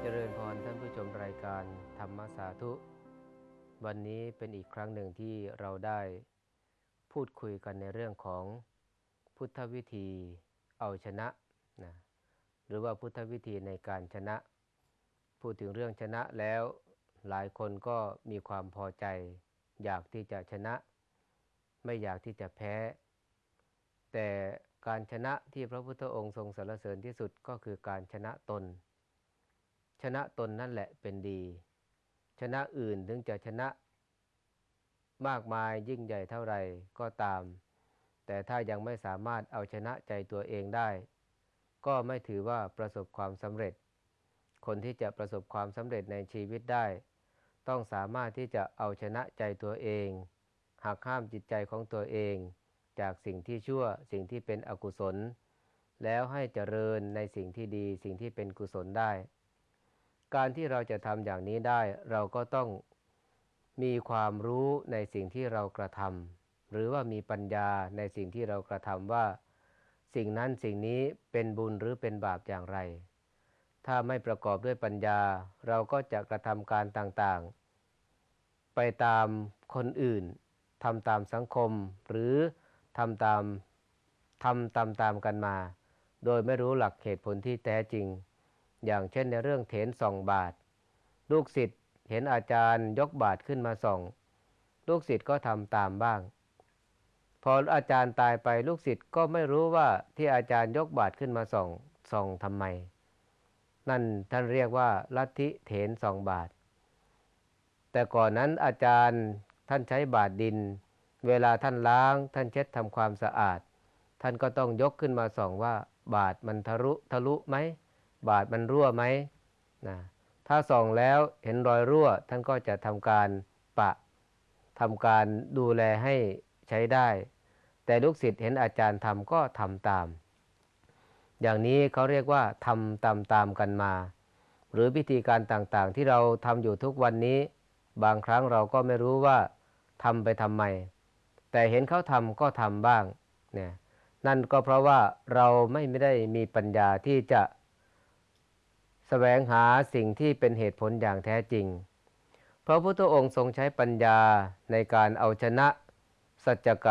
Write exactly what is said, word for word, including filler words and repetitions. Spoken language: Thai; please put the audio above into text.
ริญพรท่านผู้ชมรายการธรรมสาธุวันนี้เป็นอีกครั้งหนึ่งที่เราได้พูดคุยกันในเรื่องของพุทธวิธีเอาชนะนะหรือว่าพุทธวิธีในการชนะพูดถึงเรื่องชนะแล้วหลายคนก็มีความพอใจอยากที่จะชนะไม่อยากที่จะแพ้แต่การชนะที่พระพุทธองค์ทรงสรรเสริญที่สุดก็คือการชนะตนชนะตนนั่นแหละเป็นดีชนะอื่นถึงจะชนะมากมายยิ่งใหญ่เท่าไรก็ตามแต่ถ้ายังไม่สามารถเอาชนะใจตัวเองได้ก็ไม่ถือว่าประสบความสำเร็จคนที่จะประสบความสำเร็จในชีวิตได้ต้องสามารถที่จะเอาชนะใจตัวเองหักห้ามจิตใจของตัวเองจากสิ่งที่ชั่วสิ่งที่เป็นอกุศลแล้วให้เจริญในสิ่งที่ดีสิ่งที่เป็นกุศลได้การที่เราจะทำอย่างนี้ได้เราก็ต้องมีความรู้ในสิ่งที่เรากระทำหรือว่ามีปัญญาในสิ่งที่เรากระทำว่าสิ่งนั้นสิ่งนี้เป็นบุญหรือเป็นบาปอย่างไรถ้าไม่ประกอบด้วยปัญญาเราก็จะกระทำการต่างๆไปตามคนอื่นทำตามสังคมหรือทำตามทำตามตามกันมาโดยไม่รู้หลักเหตุผลที่แท้จริงอย่างเช่นในเรื่องเถนส่องบาทลูกศิษย์เห็นอาจารย์ยกบาทขึ้นมาส่องลูกศิษย์ก็ทำตามบ้างพออาจารย์ตายไปลูกศิษย์ก็ไม่รู้ว่าที่อาจารย์ยกบาทขึ้นมาส่องส่องทำไมนั่นท่านเรียกว่าลัทธิเถนส่องบาทแต่ก่อนนั้นอาจารย์ท่านใช้บาทดินเวลาท่านล้างท่านเช็ดทำความสะอาดท่านก็ต้องยกขึ้นมาส่องว่าบาทมันทะลุทะลุไหมบาทมันรั่วไหมนะถ้าส่องแล้วเห็นรอยรั่วท่านก็จะทำการปะทำการดูแลให้ใช้ได้แต่ลูกศิษย์เห็นอาจารย์ทำก็ทำตามอย่างนี้เขาเรียกว่าทำตามตามกันมาหรือพิธีการต่างๆที่เราทำอยู่ทุกวันนี้บางครั้งเราก็ไม่รู้ว่าทำไปทำไมแต่เห็นเขาทำก็ทำบ้างเนี่ยนั่นก็เพราะว่าเราไม่ได้มีปัญญาที่จะแสวงหาสิ่งที่เป็นเหตุผลอย่างแท้จริงพระพุทธองค์ทรงใช้ปัญญาในการเอาชนะสัจจ